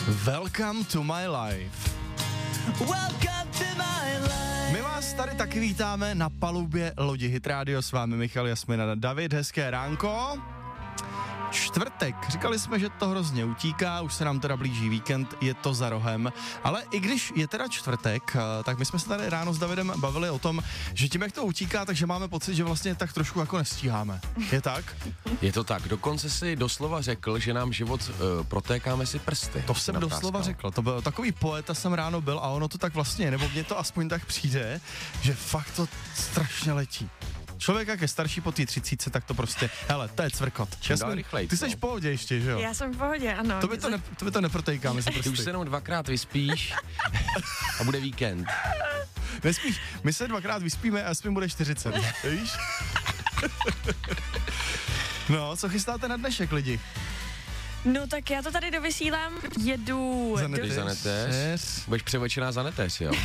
Welcome to my life. Welcome to my life. My vás tady taky vítáme na palubě lodi Hit Radio, s vámi Michal, Jasmina, David, hezké ránko. Čtvrtek, říkali jsme, že to hrozně utíká, už se nám teda blíží víkend, je to za rohem, ale i když je teda čtvrtek, tak my jsme se tady ráno s Davidem bavili o tom, že tím, jak to utíká, takže máme pocit, že vlastně tak trošku jako nestíháme. Je tak? Je to tak, dokonce si doslova řekl, že nám život protékáme si prsty. To jsem doslova řekl, to byl takový poeta jsem ráno byl a ono to tak vlastně, nebo mně to aspoň tak přijde, že fakt to strašně letí. Člověk, jak je starší po té 30, tak to prostě, hele, to je cvrkot. Ty jsi v pohodě ještě, že jo? Já jsem v pohodě, ano. To by to neprotejká mezi prsty. Ty už se jenom dvakrát vyspíš a bude víkend. Nespíš, my se dvakrát vyspíme a aspoň bude 40, víš? No, co chystáte na dnešek, lidi? No tak já to tady dovysílám, jedu... Zanetéř? Budeš převlečená za netéř, jo?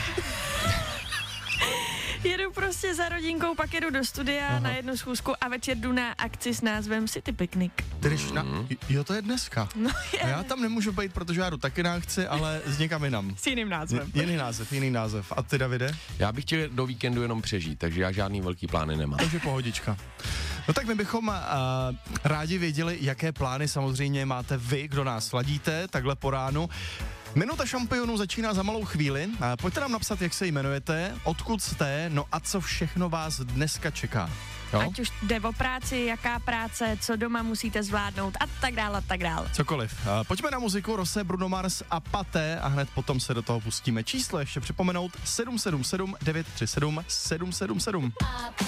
Jedu prostě za rodinkou, pak jedu do studia na jednu schůzku a večer jdu na akci s názvem City Picnic. Jo, to je dneska. No je. A já tam nemůžu být, protože já jdu taky na akci, ale s někam jinam. S jiným názvem. Jiný název. A ty, Davide? Já bych chtěl do víkendu jenom přežít, takže já žádný velký plány nemám. Takže pohodička. No tak my bychom rádi věděli, jaké plány samozřejmě máte vy, kdo nás sladíte, takhle po ránu. Minuta šampionů začíná za malou chvíli. Pojďte nám napsat, jak se jmenujete, odkud jste, no a co všechno vás dneska čeká. Jo? Ať už jde o práci, jaká práce, co doma musíte zvládnout a tak dále, a tak dále. Cokoliv. Pojďme na muziku, Rose, Bruno Mars a Paté a hned potom se do toho pustíme. Číslo ještě připomenout 777 937 777.